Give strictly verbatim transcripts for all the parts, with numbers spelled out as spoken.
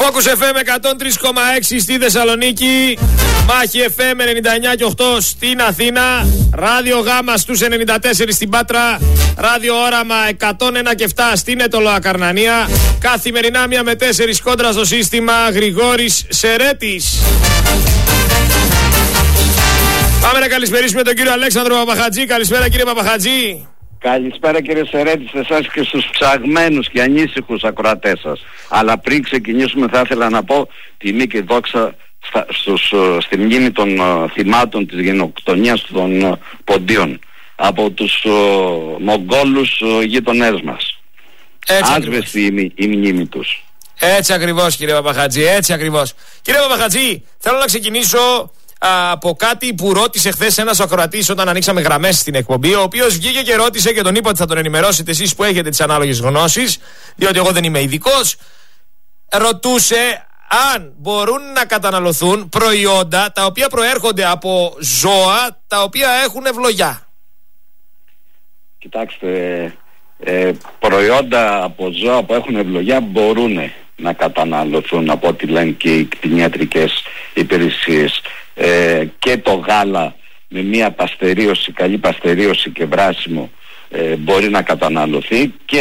Focus εφ εμ εκατόν τρία κόμμα έξι στη Θεσσαλονίκη, Μάχη εφ εμ ενενήντα εννιά κόμμα οκτώ στην Αθήνα, Ράδιο Γάμα στους ενενήντα τέσσερα στην Πάτρα, Ράδιο Όραμα εκατόν ένα και επτά στην Ετωλοα Καρνανία. Καθημερινά μία με τέσσερις κόντρα στο σύστημα, Γρηγόρης Σερέτης. Πάμε να καλησπερίσουμε τον κύριο Αλέξανδρο Παπαχατζή. Καλησπέρα κύριε Παπαχατζή. Καλησπέρα κύριε Σερέτη, σε εσάς και στους ψαγμένους και ανήσυχους ακροατές σας. Αλλά πριν ξεκινήσουμε θα ήθελα να πω τιμή και δόξα στα, στους, στη μνήμη των uh, θυμάτων της γενοκτονίας των uh, Ποντίων από τους uh, Μογγόλους uh, γείτονές μας. Άσβεστη η, η μνήμη τους. Έτσι ακριβώς κύριε Παπαχατζή, έτσι ακριβώς. Κύριε Παπαχατζή, θέλω να ξεκινήσω από κάτι που ρώτησε χθες ένας ακροατής όταν ανοίξαμε γραμμές στην εκπομπή, ο οποίος βγήκε και ρώτησε και τον είπα ότι θα τον ενημερώσετε εσείς που έχετε τις ανάλογες γνώσεις, διότι εγώ δεν είμαι ειδικός. Ρωτούσε αν μπορούν να καταναλωθούν προϊόντα τα οποία προέρχονται από ζώα τα οποία έχουν ευλογιά. Κοιτάξτε, ε, προϊόντα από ζώα που έχουν ευλογιά μπορούν να καταναλωθούν από ό,τι λένε και οι κτηνιατρικές υπηρεσίες. Ε, και το γάλα με μια παστερίωση, καλή παστερίωση και βράσιμο ε, μπορεί να καταναλωθεί, και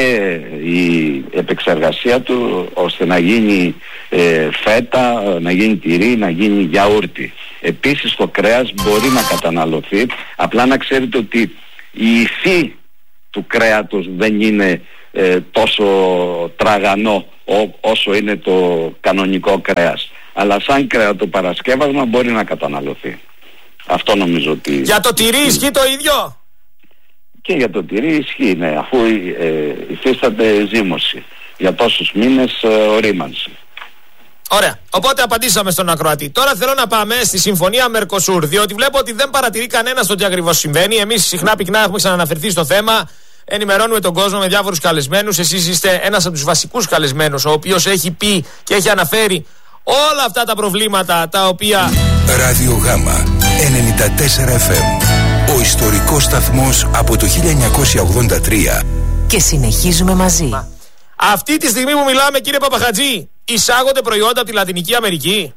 η επεξεργασία του ώστε να γίνει ε, φέτα, να γίνει τυρί, να γίνει γιαούρτι. Επίσης το κρέας μπορεί να καταναλωθεί, απλά να ξέρετε ότι η υφή του κρέατος δεν είναι ε, τόσο τραγανό ό, όσο είναι το κανονικό κρέας, αλλά σαν κρεατοπαρασκεύασμα μπορεί να καταναλωθεί. Αυτό νομίζω ότι... Για το τυρί ισχύει το ίδιο? Και για το τυρί ισχύει, ναι, αφού ε, υφίσταται ζύμωση για τόσους μήνες ε, ορίμανση. Ωραία, οπότε απαντήσαμε στον ακροατή. Τώρα θέλω να πάμε στη συμφωνία Μερκοσούρ, διότι βλέπω ότι δεν παρατηρεί κανένας το τι ακριβώς συμβαίνει. Εμείς συχνά πυκνά έχουμε ξαναναφερθεί στο θέμα, ενημερώνουμε τον κόσμο με διάφορους καλεσμένους. Εσείς είστε ένας από τους βασικούς καλεσμένους, ο οποίος έχει πει και έχει αναφέρει όλα αυτά τα προβλήματα τα οποία... Ράδιο Γάμα ενενήντα τέσσερα εφ εμ, ο ιστορικός σταθμός από το χίλια εννιακόσια ογδόντα τρία. Και συνεχίζουμε μαζί. Αυτή τη στιγμή που μιλάμε κύριε Παπαχατζή, εισάγονται προϊόντα από τη Λατινική Αμερική?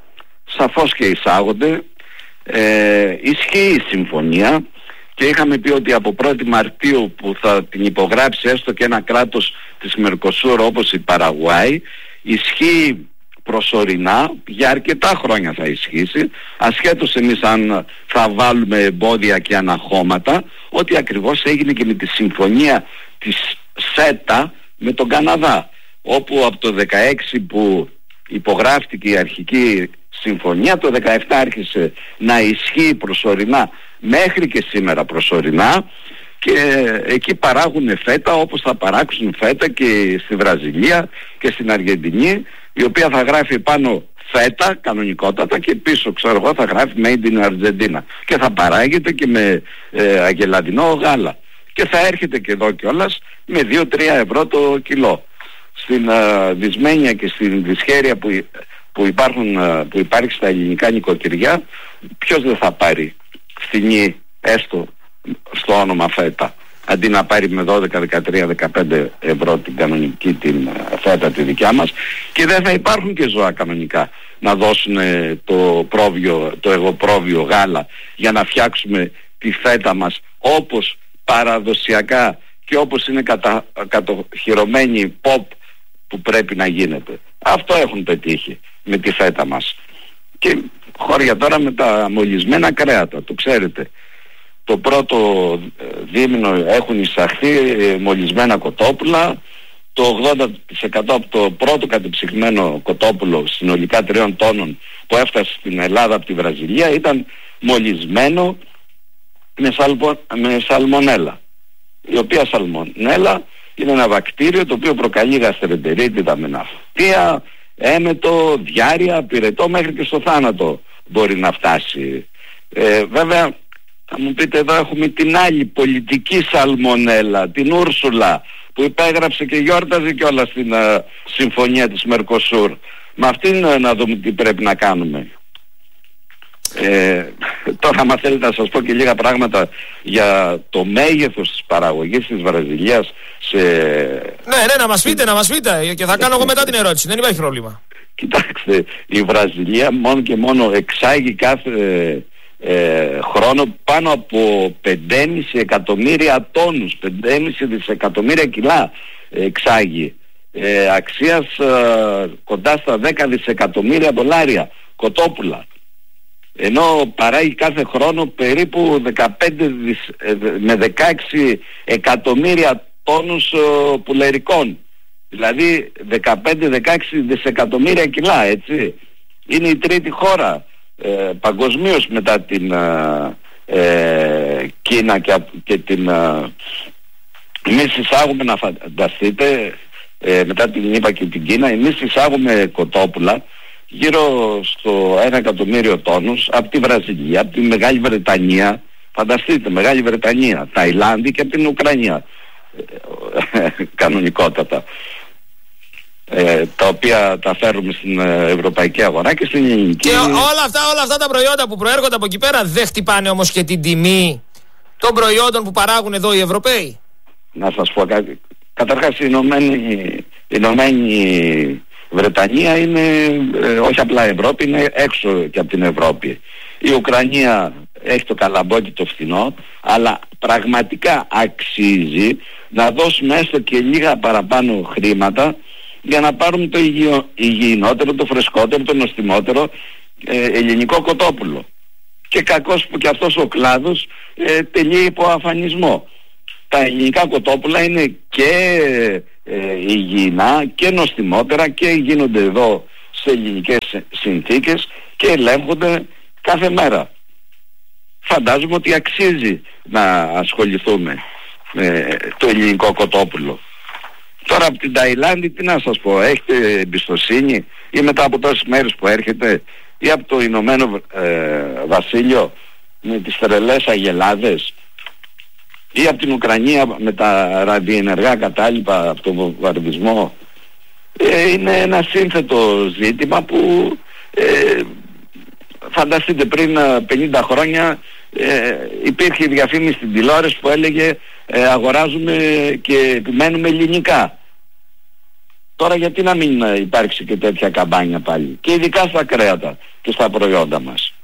Σαφώς και εισάγονται. ε, Ισχύει η συμφωνία και είχαμε πει ότι από πρώτη Μαρτίου που θα την υπογράψει έστω και ένα κράτος της Μερκοσούρ όπως η Παραγουάη, ισχύει προσωρινά, για αρκετά χρόνια θα ισχύσει, ασχέτως εμείς αν θα βάλουμε εμπόδια και αναχώματα, ότι ακριβώς έγινε και με τη συμφωνία της ΣΕΤΑ με τον Καναδά, όπου από το δεκαέξι που υπογράφτηκε η αρχική συμφωνία, το δεκαεπτά άρχισε να ισχύει προσωρινά, μέχρι και σήμερα προσωρινά, και εκεί παράγουν φέτα όπως θα παράξουν φέτα και στη Βραζιλία και στην Αργεντινή, η οποία θα γράφει πάνω φέτα κανονικότατα και πίσω ξέρω εγώ θα γράφει Made in Argentina, και θα παράγεται και με ε, αγελαδινό γάλα, και θα έρχεται και εδώ κιόλας με δύο με τρία ευρώ το κιλό. Στην ε, δυσμένεια και στην δυσχέρεια που, που, υπάρχουν, ε, που υπάρχει στα ελληνικά νοικοκυριά, ποιος δεν θα πάρει φθηνή έστω στο όνομα φέτα, αντί να πάρει με δώδεκα, δεκατρία, δεκαπέντε ευρώ την κανονική την φέτα τη δικιά μας, και δεν θα υπάρχουν και ζώα κανονικά να δώσουν το, πρόβιο, το εγωπρόβιο γάλα για να φτιάξουμε τη φέτα μας όπως παραδοσιακά και όπως είναι κατα, κατοχυρωμένη pop που πρέπει να γίνεται. Αυτό έχουν πετύχει με τη φέτα μας. Και χώρια τώρα με τα μολυσμένα κρέατα, το ξέρετε. Το πρώτο δίμηνο έχουν εισαχθεί μολυσμένα κοτόπουλα. Το ογδόντα τοις εκατό από το πρώτο κατεψυγμένο κοτόπουλο συνολικά τριών τόνων που έφτασε στην Ελλάδα από τη Βραζιλία ήταν μολυσμένο με, σαλμο, με σαλμονέλα, η οποία σαλμονέλα είναι ένα βακτήριο το οποίο προκαλεί γαστρεντερίτιδα με ναυτία, έμετο, διάρρεια, πυρετό, μέχρι και στο θάνατο μπορεί να φτάσει. Ε, βέβαια θα μου πείτε, εδώ έχουμε την άλλη πολιτική σαλμονέλα, την Ούρσουλα, που υπέγραψε και γιόρταζε κιόλας στην uh, συμφωνία της Μερκοσούρ. Με αυτήν uh, να δούμε τι πρέπει να κάνουμε. Ε, τώρα άμα θέλετε να σας πω και λίγα πράγματα για το μέγεθος της παραγωγής της Βραζιλίας σε... Ναι, ναι, να μας πείτε, να μας πείτε, και θα κάνω εγώ μετά την ερώτηση, δεν υπάρχει πρόβλημα. Κοιτάξτε, η Βραζιλία μόνο και μόνο εξάγει κάθε ε, χρόνο πάνω από πέντε κόμμα πέντε εκατομμύρια τόνους, πέντε κόμμα πέντε δισεκατομμύρια κιλά εξάγει, ε, αξίας ε, κοντά στα δέκα δισεκατομμύρια δολάρια κοτόπουλα, ενώ παράγει κάθε χρόνο περίπου δεκαπέντε με δεκαέξι εκατομμύρια τόνους ε, πουλερικών, δηλαδή δεκαπέντε με δεκαέξι δισεκατομμύρια κιλά, έτσι. Είναι η τρίτη χώρα ε, παγκοσμίως μετά την ε, ε, Κίνα και, και την ε, εμείς εισάγουμε, να φανταστείτε, ε, μετά την ΗΠΑ και την Κίνα, εμείς εισάγουμε κοτόπουλα γύρω στο ένα εκατομμύριο τόνους από τη Βραζιλία, από τη Μεγάλη Βρετανία, φανταστείτε, Μεγάλη Βρετανία, Ταϊλάνδη και από την Ουκρανία, ε, κανονικότατα, ε, τα οποία τα φέρουμε στην ευρωπαϊκή αγορά και στην ελληνική. Και όλα αυτά, όλα αυτά τα προϊόντα που προέρχονται από εκεί πέρα δεν χτυπάνε όμως και την τιμή των προϊόντων που παράγουν εδώ οι Ευρωπαίοι? Να σας πω κάτι. Καταρχάς η Ηνωμένη, η Ηνωμένη Βρετανία είναι ε, όχι απλά Ευρώπη, είναι έξω και από την Ευρώπη. Η Ουκρανία έχει το καλαμπόκι το φθηνό, αλλά πραγματικά αξίζει να δώσουμε έστω και λίγα παραπάνω χρήματα για να πάρουμε το υγιεινότερο, υγιεινότερο, το φρεσκότερο, το νοστιμότερο ε, ελληνικό κοτόπουλο. Και κακώς που και αυτός ο κλάδος ε, τελείει υπό αφανισμό. Τα ελληνικά κοτόπουλα είναι και ε, υγιεινά και νοστιμότερα και γίνονται εδώ σε ελληνικές συνθήκες και ελέγχονται κάθε μέρα. Φαντάζομαι ότι αξίζει να ασχοληθούμε με το ελληνικό κοτόπουλο. Τώρα από την Ταϊλάνδη τι να σας πω, έχετε εμπιστοσύνη ή μετά από τόσες μέρες που έρχεται, ή από το Ηνωμένο ε, Βασίλειο με τις τρελές αγελάδες, ή από την Ουκρανία με τα ραδιενεργά κατάλοιπα από τον βομβαρδισμό? Ε, είναι ένα σύνθετο ζήτημα που ε, φανταστείτε πριν πενήντα χρόνια ε, υπήρχε διαφήμιση στην τηλεόραση που έλεγε ε, αγοράζουμε και επιμένουμε ελληνικά. Τώρα γιατί να μην υπάρξει και τέτοια καμπάνια πάλι, και ειδικά στα κρέατα και στα προϊόντα μας?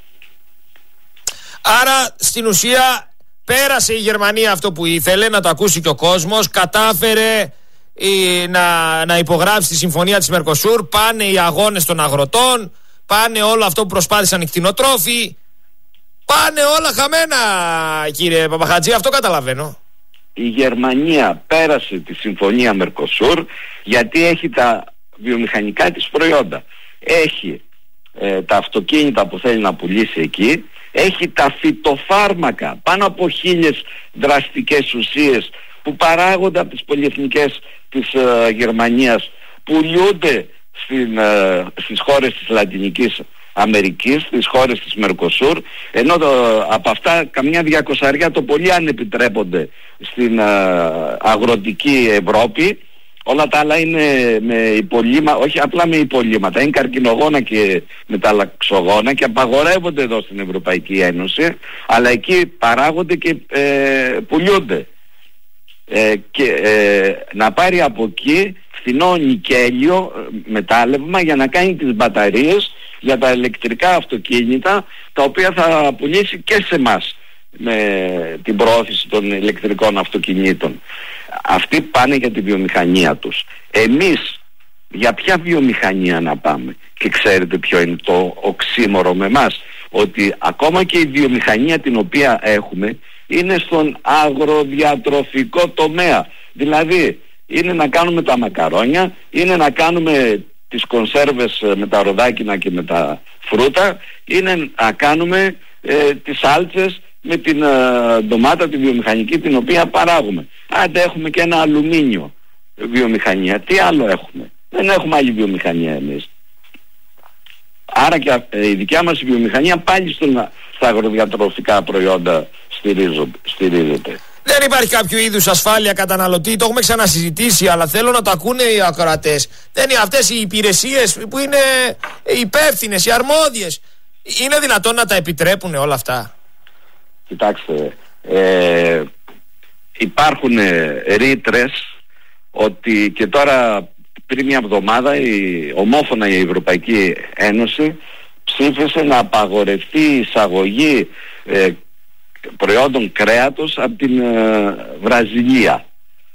Άρα στην ουσία πέρασε η Γερμανία αυτό που ήθελε, να το ακούσει και ο κόσμος, κατάφερε η, να, να υπογράψει τη συμφωνία της Μερκοσούρ, πάνε οι αγώνες των αγροτών, πάνε όλο αυτό που προσπάθησαν οι κτηνοτρόφοι, πάνε όλα χαμένα, κύριε Παπαχατζή, αυτό καταλαβαίνω. Η Γερμανία πέρασε τη συμφωνία Μερκοσούρ γιατί έχει τα βιομηχανικά της προϊόντα. Έχει ε, τα αυτοκίνητα που θέλει να πουλήσει εκεί, έχει τα φυτοφάρμακα, πάνω από χίλιες δραστικές ουσίες που παράγονται από τις πολυεθνικές της ε, Γερμανίας, πουλιούνται στην, ε, στις χώρες της Λατινικής Αμερικής, στις χώρες της Μερκοσούρ, ενώ το, από αυτά καμιά διακοσαριά το πολύ αν επιτρέπονται στην ε, αγροτική Ευρώπη. Όλα τα άλλα είναι με υπολείμματα, όχι απλά με υπολείμματα, είναι καρκινογόνα και μεταλλαξογόνα και απαγορεύονται εδώ στην Ευρωπαϊκή Ένωση, αλλά εκεί παράγονται και ε, πουλιούνται. Ε, και ε, να πάρει από εκεί φθηνό νικέλιο μετάλλευμα για να κάνει τις μπαταρίες για τα ηλεκτρικά αυτοκίνητα, τα οποία θα πουλήσει και σε εμάς με την προώθηση των ηλεκτρικών αυτοκινήτων. Αυτοί πάνε για τη βιομηχανία τους. Εμείς για ποια βιομηχανία να πάμε? Και ξέρετε ποιο είναι το οξύμορο με εμάς? Ότι ακόμα και η βιομηχανία την οποία έχουμε είναι στον αγροδιατροφικό τομέα. Δηλαδή είναι να κάνουμε τα μακαρόνια, είναι να κάνουμε τις κονσέρβες με τα ροδάκινα και με τα φρούτα, είναι να κάνουμε ε, τις σάλτσες με την ε, ντομάτα τη βιομηχανική την οποία παράγουμε. Άντε έχουμε και ένα αλουμίνιο βιομηχανία. Τι άλλο έχουμε? Δεν έχουμε άλλη βιομηχανία εμείς. Άρα και ε, η δικιά μας βιομηχανία πάλι στον, στα αγροδιατροφικά προϊόντα στηρίζεται. Δεν υπάρχει κάποιο είδους ασφάλεια καταναλωτή, το έχουμε ξανασυζητήσει, αλλά θέλω να το ακούνε οι ακροατές. Δεν είναι αυτές οι υπηρεσίες που είναι υπεύθυνες, οι αρμόδιες. Είναι δυνατόν να τα επιτρέπουν όλα αυτά? Κοιτάξτε, ε, υπάρχουν ρήτρες ότι, και τώρα πριν μια εβδομάδα η, ομόφωνα η Ευρωπαϊκή Ένωση ψήφισε να απαγορευτεί η εισαγωγή ε, προϊόντων κρέατος από την ε, Βραζιλία.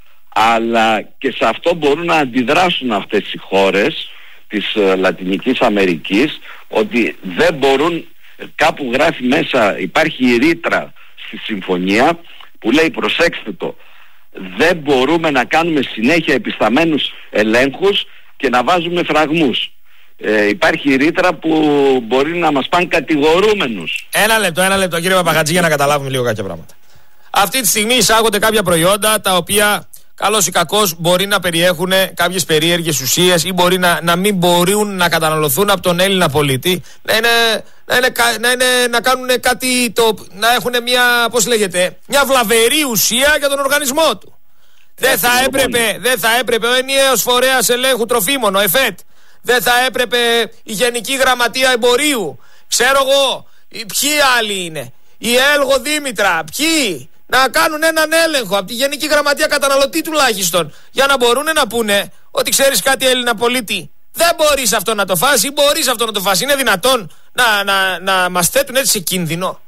Αλλά και σε αυτό μπορούν να αντιδράσουν αυτές οι χώρες της ε, Λατινικής Αμερικής, ότι δεν μπορούν, κάπου γράφει μέσα, υπάρχει η ρήτρα στη συμφωνία που λέει, προσέξτε το, δεν μπορούμε να κάνουμε συνέχεια επισταμένους ελέγχους και να βάζουμε φραγμούς. Ε, υπάρχει ρήτρα που μπορεί να μας πάνε κατηγορούμενους. Ένα λεπτό, ένα λεπτό κύριε Παπαχατζή, για να καταλάβουμε λίγο κάποια πράγματα. Αυτή τη στιγμή εισάγονται κάποια προϊόντα τα οποία καλώς ή κακώς μπορεί να περιέχουν κάποιες περίεργες ουσίες ή μπορεί να, να μην μπορούν να καταναλωθούν από τον Έλληνα πολίτη, να, είναι, να, είναι, να, είναι, να κάνουν κάτι, το, να έχουν μια, πώς λέγεται, μια βλαβερή ουσία για τον οργανισμό του. Δεν θα έπρεπε, δεν θα έπρεπε ο ενιαίος φορέας ελέγχου τροφίμων, ο ΕΦΕΤ, δεν θα έπρεπε η Γενική Γραμματεία Εμπορίου, ξέρω εγώ, ποιοι άλλοι είναι, η Έλγο Δήμητρα, ποιοι, να κάνουν έναν έλεγχο από τη Γενική Γραμματεία Καταναλωτή τουλάχιστον, για να μπορούν να πούνε ότι ξέρεις κάτι, Έλληνα πολίτη, δεν μπορείς αυτό να το φας ή μπορείς αυτό να το φας. Είναι δυνατόν να, να, να μας θέτουν έτσι σε κίνδυνο?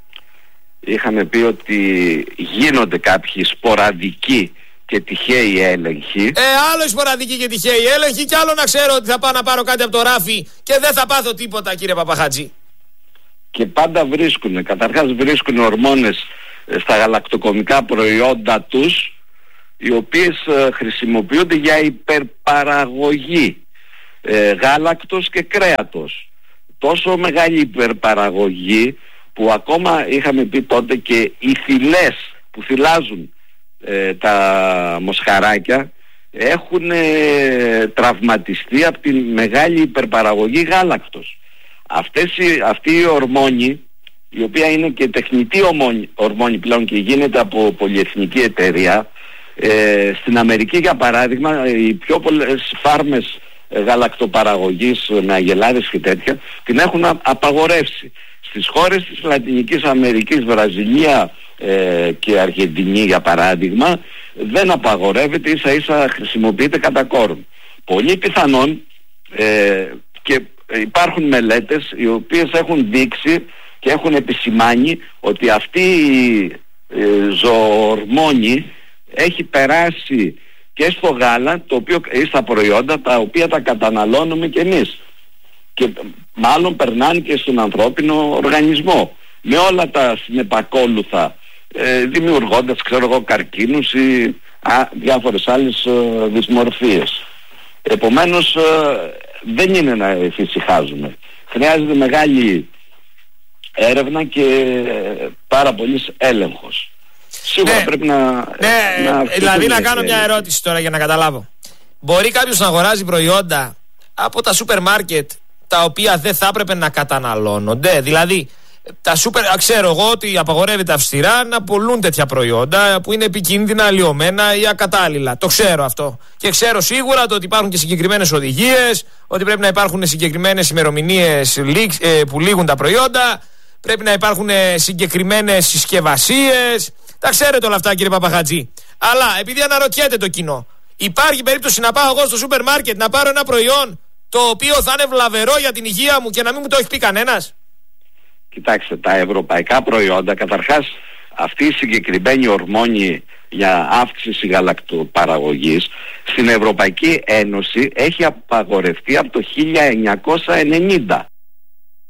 Είχαμε πει ότι γίνονται κάποιοι σποραδικοί και τυχαίοι έλεγχοι. Ε, άλλο η σποραδική και τυχαίοι έλεγχοι, και άλλο να ξέρω ότι θα πάω να πάρω κάτι από το ράφι και δεν θα πάθω τίποτα, κύριε Παπαχατζή. Και πάντα βρίσκουν, καταρχάς βρίσκουν ορμόνες στα γαλακτοκομικά προϊόντα τους, οι οποίες ε, χρησιμοποιούνται για υπερπαραγωγή ε, γάλακτος και κρέατος. Τόσο μεγάλη υπερπαραγωγή που ακόμα είχαμε πει τότε και οι θυλές που θυλάζουν ε, τα μοσχαράκια έχουν ε, τραυματιστεί από τη μεγάλη υπερπαραγωγή γάλακτος. Αυτές οι, αυτή η ορμόνη, η οποία είναι και τεχνητή ορμόνη πλέον και γίνεται από πολυεθνική εταιρεία, ε, στην Αμερική για παράδειγμα οι πιο πολλές φάρμες γαλακτοπαραγωγής με αγελάδες και τέτοια την έχουν απαγορεύσει. Στις χώρες της Λατινικής Αμερικής, Βραζιλία ε, και Αργεντινή για παράδειγμα, δεν απαγορεύεται, ίσα ίσα χρησιμοποιείται κατά κόρον. Πολύ πιθανόν ε, και υπάρχουν μελέτες οι οποίες έχουν δείξει και έχουν επισημάνει ότι αυτή η ε, ζωορμόνη έχει περάσει και στο γάλα, το οποίο, ή στα προϊόντα τα οποία τα καταναλώνουμε κι εμείς, και μάλλον περνάνε και στον ανθρώπινο οργανισμό με όλα τα συνεπακόλουθα, ε, δημιουργώντας, ξέρω εγώ, καρκίνους ή α, διάφορες άλλες ε, δυσμορφίες. Επομένως ε, δεν είναι να εφησυχάζουμε, χρειάζεται μεγάλη έρευνα και πάρα πολύς έλεγχος. Σίγουρα ναι, πρέπει να... Ναι, να δηλαδή να κάνω μια ερώτηση τώρα για να καταλάβω. Μπορεί κάποιος να αγοράζει προϊόντα από τα σούπερ μάρκετ τα οποία δεν θα έπρεπε να καταναλώνονται? Δηλαδή, τα σούπερ, ξέρω εγώ ότι απαγορεύεται αυστηρά να πουλούν τέτοια προϊόντα που είναι επικίνδυνα, αλλοιωμένα ή ακατάλληλα. Το ξέρω αυτό. Και ξέρω σίγουρα το ότι υπάρχουν και συγκεκριμένες οδηγίες, ότι πρέπει να υπάρχουν συγκεκριμένες ημερομηνίες που λήγουν τα προϊόντα, πρέπει να υπάρχουν συγκεκριμένες συσκευασίες. Τα ξέρετε όλα αυτά, κύριε Παπαχατζή. Αλλά επειδή αναρωτιέται το κοινό, υπάρχει περίπτωση να πάω εγώ στο σούπερ μάρκετ να πάρω ένα προϊόν το οποίο θα είναι βλαβερό για την υγεία μου και να μην μου το έχει πει κανένας? Κοιτάξτε, τα ευρωπαϊκά προϊόντα, καταρχάς αυτή η συγκεκριμένη ορμόνη για αύξηση γαλακτοπαραγωγής στην Ευρωπαϊκή Ένωση έχει απαγορευτεί από το χίλια εννιακόσια ενενήντα.